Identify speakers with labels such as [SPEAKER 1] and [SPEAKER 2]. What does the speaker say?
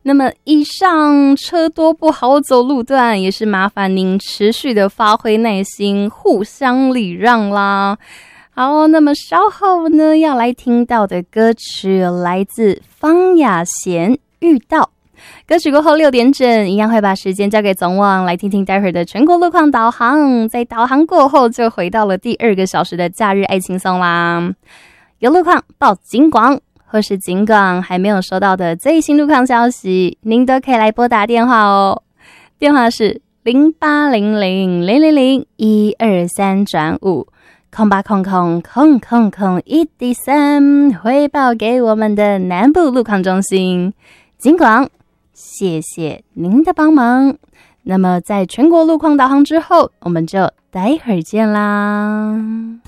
[SPEAKER 1] 那么以上车多不好走路段，也是麻烦您持续的发挥耐心，互相礼让啦。好，那么稍后呢要来听到的歌曲来自方雅贤《遇到》。歌曲过后6点整，一样会把时间交给总网，来听听待会儿的全国路况导航。在导航过后，就回到了第2个小时的假日爱轻松啦。有路况报警广，或是警广还没有收到的最新路况消息，您都可以来拨打电话哦。电话是0800000123-5。08000001D3汇报给我们的南部路况中心。警广，谢谢您的帮忙。那么在全国路况导航之后，我们就待会儿见啦。